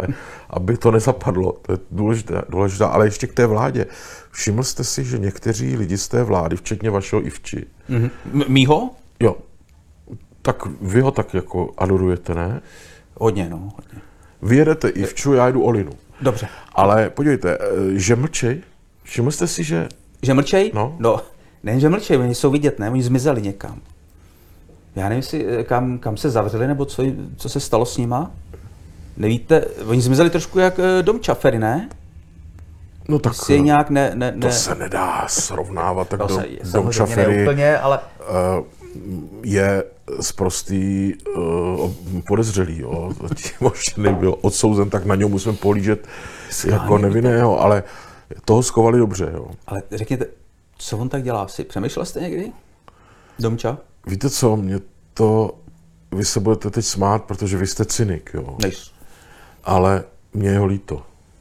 ale aby to nezapadlo, to je důležité. Ale ještě k té vládě. Všiml jste si, že někteří lidi z té vlády, včetně vašeho Ivči... Mýho? Jo. Tak vy ho tak jako adorujete, ne? Hodně, no. Hodně. Vy jedete Ivču, já jdu Olinu. Dobře. Ale podívejte, že mlčej? Všiml jste si, že... Že mlčej? No. Nejen, že mlčej, oni jsou vidět, ne? Oni zmizeli někam. Já nevím, kam se zavřeli, nebo co se stalo s nima. Nevíte, oni zmizeli trošku jak Dom Čafery, ne? No tak si nějak to se nedá srovnávat, tak no, Dom Čafery úplně, ale... je sprostý podezřelý, jo. Možná nebyl odsouzen, tak na něm musíme polížet jako nevinného, ale toho schovali dobře, jo. Ale řekněte, co on tak dělá? Přemýšlel jste někdy? Domča? Víte co, vy se budete teď smát, protože vy jste cynik, jo. Nejs. Ale mě je ho líto.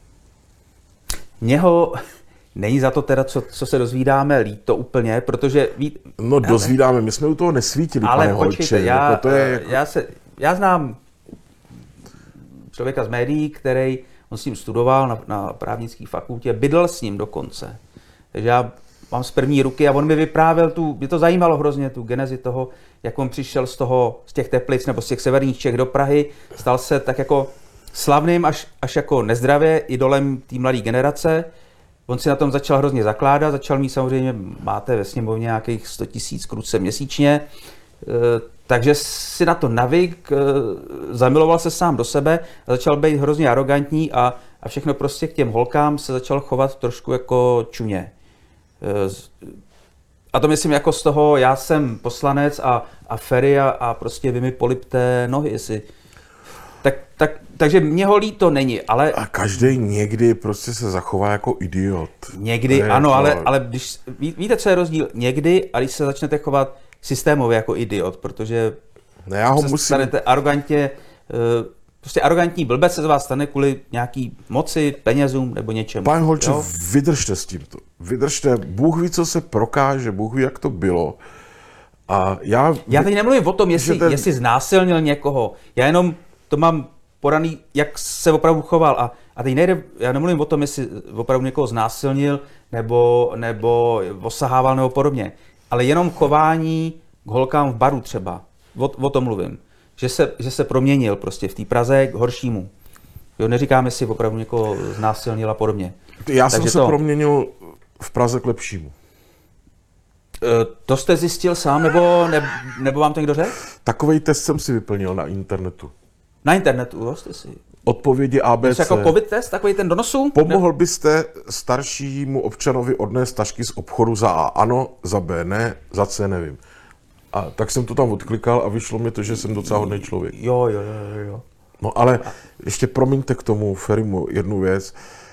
Není za to teda, co se dozvídáme, líto úplně, protože... No dozvídáme, my jsme u toho nesvítili, ale pane Holče. Já znám člověka z médií, on s ním studoval na právnické fakultě, bydlel s ním dokonce. Takže já mám z první ruky a on mi vyprávěl mě to zajímalo hrozně, tu genezi toho, jak on přišel z těch Teplic nebo z těch severních Čech do Prahy, stal se tak jako slavným až jako nezdravě idolem té mladé generace. On si na tom začal hrozně zakládat, začal mít samozřejmě, máte ve sněmovně nějakých 100 000 kruce měsíčně, takže si na to navyk, zamiloval se sám do sebe a začal být hrozně arrogantní a všechno prostě k těm holkám se začal chovat trošku jako čuně. A to myslím jako z toho, já jsem poslanec a Ferry a prostě vy mi polipte nohy, jestli... Takže mě ho líto není, ale... A každý někdy prostě se zachová jako idiot. Někdy, ano, ale když... Víte, co je rozdíl? Někdy, a když se začnete chovat systémově jako idiot, protože stanete arrogantně... Prostě arrogantní blbec se z vás stane kvůli nějaký moci, penězům nebo něčemu. Pane Holče, vydržte s tímto. Vydržte. Bůh ví, co se prokáže, Bůh ví, jak to bylo. A já teď nemluvím o tom, jestli znásilnil někoho. Já jenom to mám podaný, jak se opravdu choval. A teď nejde, já nemluvím o tom, jestli opravdu někoho znásilnil, nebo osahával, nebo podobně. Ale jenom chování k holkám v baru třeba. O tom mluvím. Že se proměnil prostě v té Praze k horšímu. Jo, neříkám, jestli opravdu někoho znásilnil a podobně. Já jsem se proměnil v Praze k lepšímu. To jste zjistil sám, nebo vám to někdo řekl? Takovej test jsem si vyplnil na internetu. Na internetu, jo, jste si. Odpovědi ABC. Jako covid test, takový ten do nosu? Pomohl byste staršímu občanovi odnést tašky z obchodu za A ano, za B ne, za C nevím. A tak jsem to tam odklikal a vyšlo mi to, že jsem docela hodný člověk. Jo. No ale ještě promiňte k tomu Ferrymu jednu věc.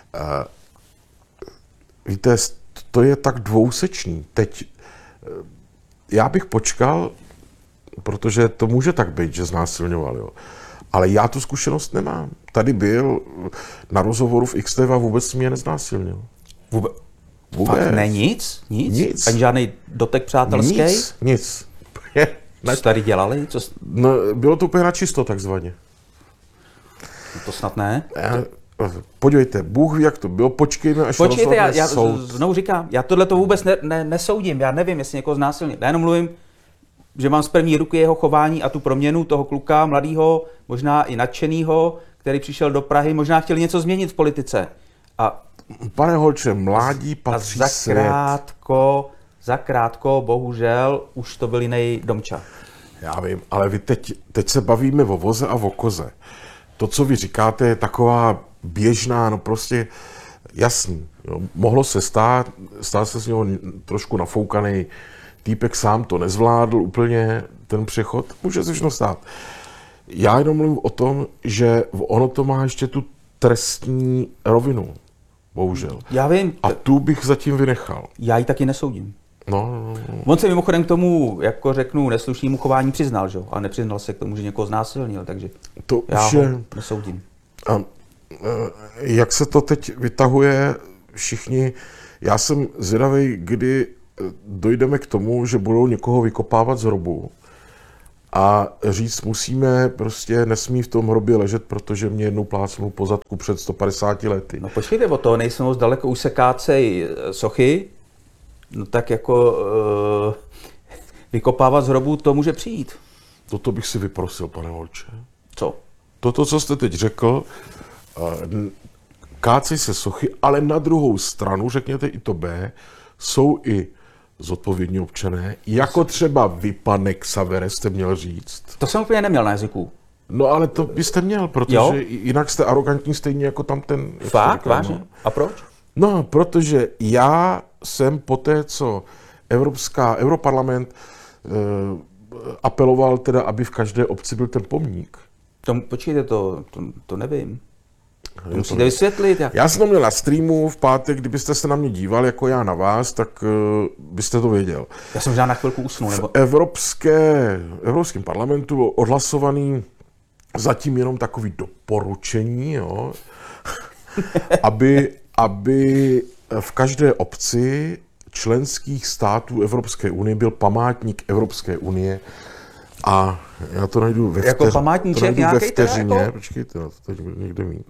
Víte, to je tak dvousečný. Teď já bych počkal, protože to může tak být, že znásilňoval, jo. Ale já tu zkušenost nemám. Tady byl na rozhovoru v XTV a vůbec mě neznásilnil. Vůbec. Fakt ne, nic? Ani žádný dotek přátelský? Nic. Co tady dělali? No, bylo to úplně načisto, takzvaně. To snad ne. Podívejte, Bůh ví, jak to bylo, počkejme, až rozhodne já znovu říkám, já tohle to vůbec nesoudím, já nevím, jestli někoho znásilnil. Já jenom mluvím, že mám z první ruky jeho chování a tu proměnu toho kluka mladýho, možná i nadšenýho, který přišel do Prahy, možná chtěl něco změnit v politice. Pane Holče, mládí patří zakrátko, bohužel, už to byl jiný Domča. Já vím, ale vy teď se bavíme o voze a o koze. To, co vy říkáte, je taková běžná, no prostě jasný. Jo. Mohlo se stát se z něho trošku nafoukaný týpek, sám to nezvládl úplně, ten přechod, může se všechno stát. Já jenom mluvím o tom, že ono to má ještě tu trestní rovinu, bohužel. Já vím. A tu bych zatím vynechal. Já ji taky nesoudím. No. On se mimochodem k tomu, jako řeknu, neslušnému chování přiznal, že? Ale nepřiznal se k tomu, že někoho znásilnil, takže to já už ho nesoudím. Jak se to teď vytahuje všichni, já jsem zvědavý, kdy dojdeme k tomu, že budou někoho vykopávat z hrobu a říct musíme, prostě nesmí v tom hrobě ležet, protože mě jednou plácnul po zadku před 150 lety. No počkejte, o toho nejsem moc daleko, už se kácej sochy, no tak jako vykopávat z hrobu, to může přijít. Toto bych si vyprosil, pane Holče. Co? Toto, co jste teď řekl, kácej se sochy, ale na druhou stranu, řekněte i to B, jsou i zodpovědní občané, jako třeba vy, pane Xavere, jste měl říct. To jsem úplně neměl na jazyku. No ale to byste měl, protože Jo? jinak jste arrogantní stejně jako tam ten... Fakt? Vážně? A proč? No, protože já jsem po té, co Europarlament apeloval teda, aby v každé obci byl ten pomník. Počkejte, to nevím. To musíte vysvětlit. Já jsem to měl na streamu v pátek, kdybyste se na mě díval, jako já na vás, tak byste to věděl. Já jsem možná na chvilku usnul. Nebo... V Evropském parlamentu byl odhlasovaný zatím jenom takový doporučení, jo, aby v každé obci členských států Evropské unie byl památník Evropské unie a já to najdu ve jako památníček nějaký vteřině. Jako... Počkejte, to teď někde mít.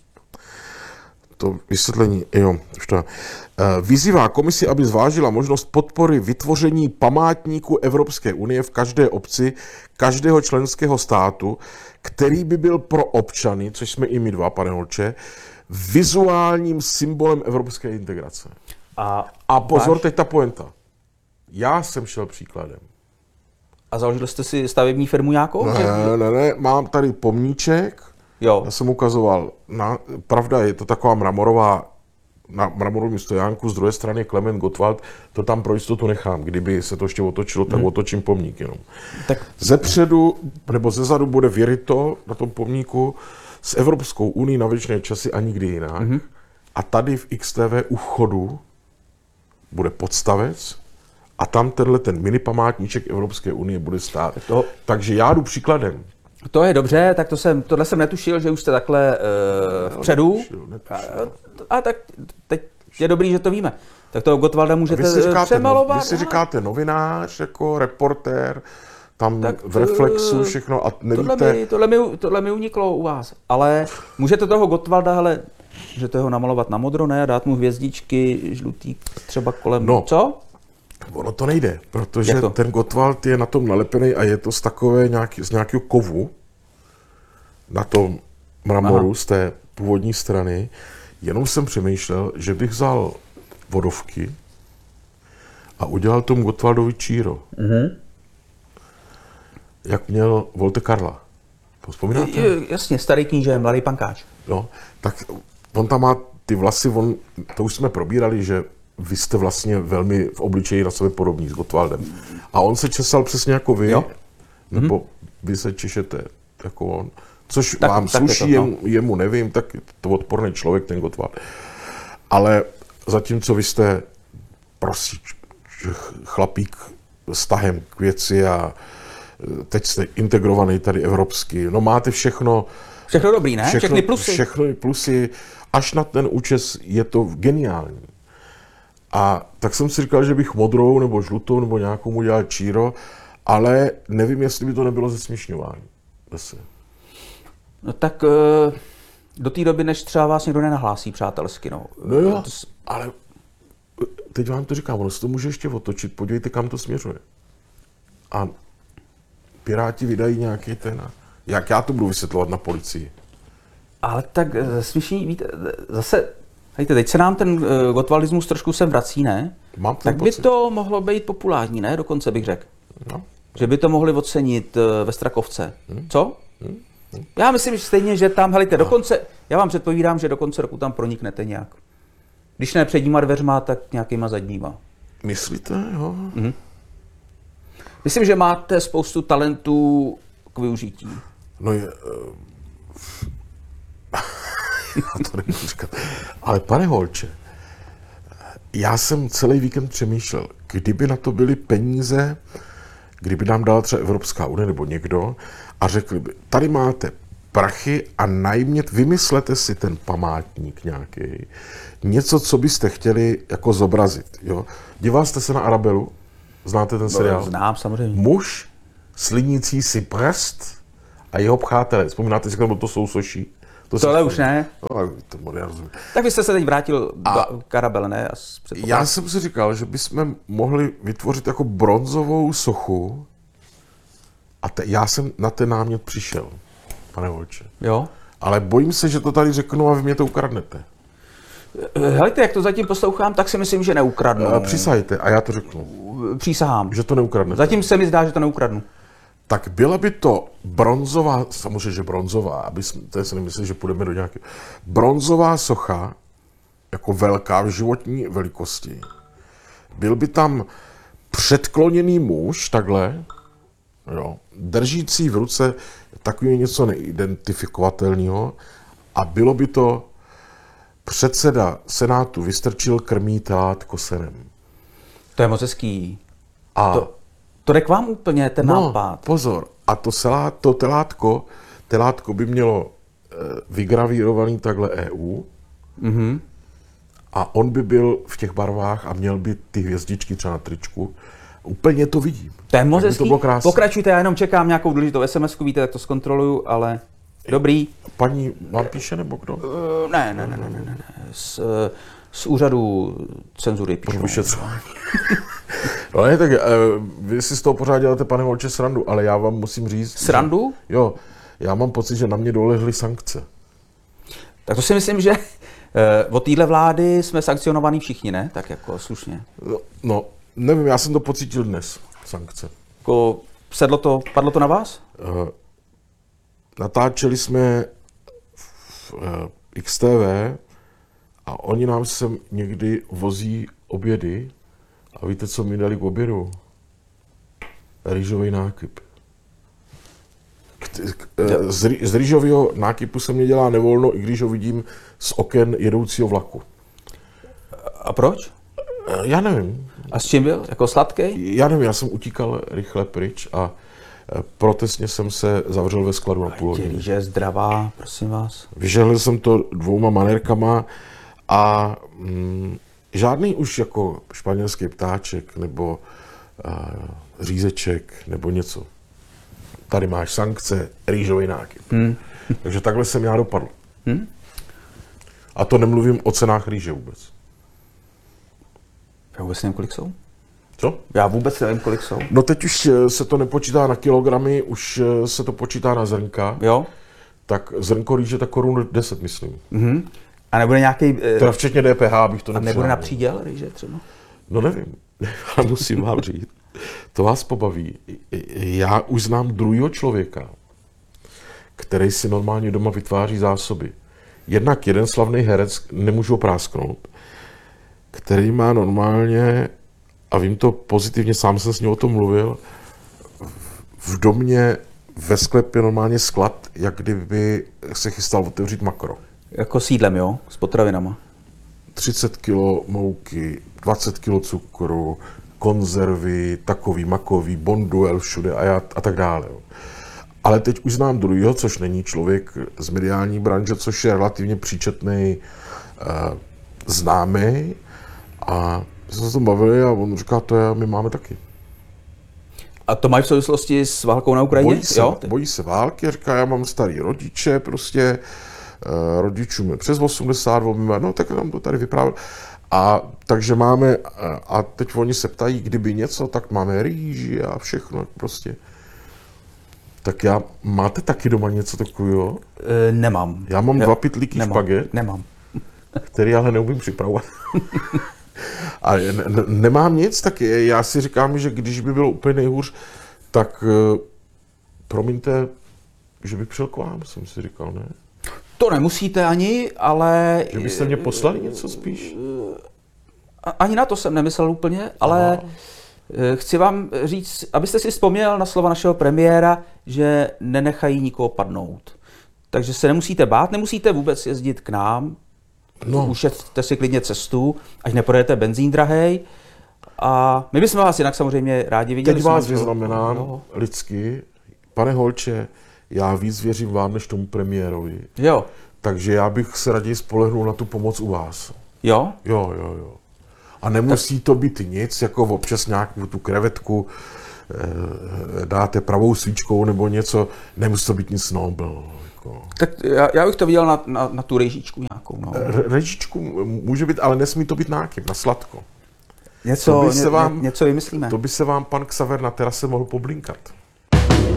To vysvětlení, jo, už to. Vyzývá komisi, aby zvážila možnost podpory vytvoření památníku Evropské unie v každé obci, každého členského státu, který by byl pro občany, což jsme i my dva, pane Holče, vizuálním symbolem evropské integrace. A pozor, teď ta pointa. Já jsem šel příkladem. A založil jste si stavební firmu nějakou? Ne, mám tady pomníček. Jo. Já jsem ukazoval, pravda, je to taková na mramorovém stojánku, z druhé strany Klement Gottwald, to tam pro jistotu nechám, kdyby se to ještě otočilo, tak otočím pomník jenom. Tak. Zepředu, nebo zezadu bude vyryto na tom pomníku s Evropskou unií na věčné časy a nikdy jinak. A tady v XTV u vchodu bude podstavec a tam ten mini památníček Evropské unie bude stát. Takže já jdu příkladem. To je dobře, tak tohle jsem netušil, že už jste takhle vpředu. A tak teď je dobrý, že to víme. Tak toho Gottwalda můžete přemalovat. Vy si říkáte novinář, jako reportér, tam tak v Reflexu všechno a nevíte... Tohle mi uniklo u vás. Ale můžete toho Gottwalda, hele, můžete ho namalovat na modro, ne? A dát mu hvězdičky, žlutý třeba kolem... No. Co? Ono to nejde, protože ten Gottwald je na tom nalepený a je to z nějakého kovu na tom mramoru z té původní strany. Jenom jsem přemýšlel, že bych vzal vodovky a udělal tomu Gottwaldovi číro. Jak měl Volte Karla. Vzpomínáte? Jasně, starý kníže, mladý pankáč. No, tak on tam má ty vlasy, to už jsme probírali, že vy jste vlastně velmi v obličeji na sebe podobní s Gottwaldem. A on se česal přesně jako vy, nebo vy se češete jako on. Což tak, vám sluší, jemu nevím, tak je to odporný člověk, ten Gottwald. Ale zatímco vy jste prostě chlapík s tahem k věci a teď jste integrovaný tady evropsky, no máte všechno... Všechno dobrý, ne? Všechny plusy. Všechny plusy, až na ten účes je to geniální. A tak jsem si říkal, že bych modrou nebo žlutou nebo nějakou mu dělal číro, ale nevím, jestli by to nebylo zesměšňování. Zase. No tak do té doby, než třeba vás někdo nenahlásí přátelsky. No jo, ale teď vám to říkám, ono se to může ještě otočit, podívejte, kam to směřuje. A Piráti vydají nějaký jak já to budu vysvětlovat na policii? Ale tak směšný, víte, zase, hejte, teď se nám ten gottwaldismus trošku sem vrací, ne? Tak by to mohlo být populární, ne? Dokonce bych řekl. No. Že by to mohli ocenit ve Strakovce. Co? Já myslím, že stejně, že tam, helejte, dokonce, já vám předpovídám, že do konce roku tam proniknete nějak. Když ne předníma dveřma, tak nějakýma zadníma. Myslíte, jo? Myslím, že máte spoustu talentů k využití. No je... to nemůžu říkat. Ale pane Holče, já jsem celý víkend přemýšlel, kdyby na to byly peníze, kdyby nám dala třeba Evropská unie nebo někdo a řekli by, tady máte prachy a vymyslete si ten památník nějaký, něco, co byste chtěli jako zobrazit. Jo? Díval jste se na Arabelu? Znáte ten seriál? Znám, samozřejmě. Muž slinící si prst a jeho přátelé. Vzpomínáte si, nebo to jsou soši? Tohle už ne. No, to já rozumím. Tak vy jste se teď vrátil do Karabele, ne? Já jsem si říkal, že bychom mohli vytvořit jako bronzovou sochu a já jsem na ten námět přišel, pane Holče. Jo. Ale bojím se, že to tady řeknu a vy mě to ukradnete. Helejte, jak to zatím poslouchám, tak si myslím, že neukradnu. Přisahajte a já to řeknu. Přísahám. Že to neukradnete. Zatím se mi zdá, že to neukradnu. Tak byla by to bronzová, samozřejmě, že bronzová, aby to si nemyslel, že půjdeme do nějaké... Bronzová socha, jako velká v životní velikosti. Byl by tam předkloněný muž, takhle, jo, držící v ruce takový něco neidentifikovatelného a bylo by to předseda Senátu Vystrčil krmí telátko senem. To je moc hezký. A To jde k vám úplně, ten nápad. Pozor, a to telátko by mělo vygravírovaný takhle EU a on by byl v těch barvách a měl by ty hvězdičky třeba na tričku. Úplně to vidím. To je moc hezký. To Pokračujte, já jenom čekám nějakou důležitou SMS-ku, víte, tak to zkontroluju, ale dobrý. Paní vám píše nebo kdo? Ne. Z úřadu cenzury píšu. No ne, tak vy si z toho pořád děláte, pane Holče, srandu, ale já vám musím říct... Srandu? Že, jo, já mám pocit, že na mě dolehly sankce. Tak to si myslím, že od téhle vlády jsme sankcionovaní všichni, ne? Tak jako slušně. No, nevím, já jsem to pocítil dnes, sankce. Jako padlo to na vás? Natáčeli jsme v XTV a oni nám sem někdy vozí obědy a víte, co mi dali k obědu? Rýžový nákyp. Z rýžového nákypu se mě dělá nevolno, i když ho vidím z oken jedoucího vlaku. A proč? Já nevím. A s čím byl? Jako sladký? Já nevím, já jsem utíkal rychle pryč a protestně jsem se zavřel ve skladu na půl hodiny. Že je zdravá, prosím vás. Vyžehlil jsem to 2 manérkama a žádný už jako španělský ptáček nebo řízeček nebo něco. Tady máš sankce, rýžový nákyp. Takže takhle jsem já dopadl. A to nemluvím o cenách rýže vůbec. Já vůbec nevím, kolik jsou. Co? Já vůbec nevím, kolik jsou. No teď už se to nepočítá na kilogramy, už se to počítá na zrnka. Jo? Tak zrnko rýže tak korun 10, myslím. A nebude nějaký... Teda včetně DPH, abych to A nebude na příděl rýže třeba? No nevím, ale musím vám říct. To vás pobaví. Já už znám druhého člověka, který si normálně doma vytváří zásoby. Jednak jeden slavný herec, nemůžu ho prásknout, který má normálně, a vím to pozitivně, sám jsem s ním o tom mluvil, v domě ve sklepě normálně sklad, jak kdyby se chystal otevřít makro. Jako sídlem, jo? S potravinama. 30 kilo mouky, 20 kilo cukru, konzervy, takový makový, bonduel všude a tak dále. Jo. Ale teď už znám druhýho, což není člověk z mediální branže, což je relativně příčetný známý. A jsme se to bavili a on říká, my máme taky. A to mají v souvislosti s válkou na Ukrajině? Bojí se války, říká, já mám starý rodiče, prostě rodičům je přes 80, no tak nám to tady vyprávěl. A takže máme, a teď oni se ptají, kdyby něco, tak máme rýži a všechno prostě. Tak máte taky doma něco takového? Nemám. Já mám 2 pytlíky špaget. Nemám. Který ale neumím připravovat. A nemám nic, tak já si říkám, že když by bylo úplně nejhůř, tak promiňte, že bych přišel k vám, jsem si říkal, ne? To nemusíte ani, ale... Že byste mě poslali něco spíš? Ani na to jsem nemyslel úplně, ale chci vám říct, abyste si vzpomněl na slova našeho premiéra, že nenechají nikoho padnout. Takže se nemusíte bát, nemusíte vůbec jezdit k nám, ušetřte si klidně cestu, až neprojedete benzín drahej. A my bychom vás jinak samozřejmě rádi viděli. Teď vás vyznamenám lidsky. Pane Holče, já víc věřím vám, než tomu premiérovi. Jo. Takže já bych se raději spolehnul na tu pomoc u vás. Jo? Jo. A nemusí to být nic, jako občas nějakou tu krevetku, dáte pravou svíčkou nebo něco, nemusí to být nic Nobel. Jako. Tak já bych to viděl na tu rejžičku nějakou. No. Rejžičku může být, ale nesmí to být na sladko. Něco vymyslíme. To by se vám pan Xaver na terase mohl poblinkat.